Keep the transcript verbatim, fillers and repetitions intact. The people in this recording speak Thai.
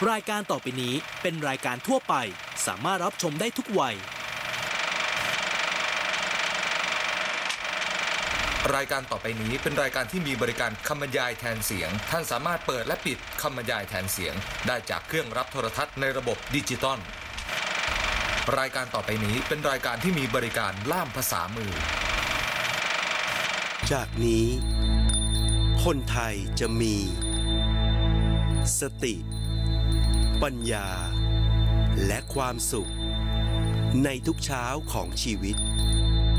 รายการต่อไปนี้เป็นรายการทั่วไปสามารถรับชมได้ทุกวัยรายการต่อไปนี้เป็นรายการที่มีบริการคำบรรยายแทนเสียงท่านสามารถเปิดและปิดคำบรรยายแทนเสียงได้จากเครื่องรับโทรทัศน์ในระบบดิจิตอลรายการต่อไปนี้เป็นรายการที่มีบริการล่ามภาษามือจากนี้คนไทยจะมีสติปัญญาและความสุขในทุกเช้าของชีวิต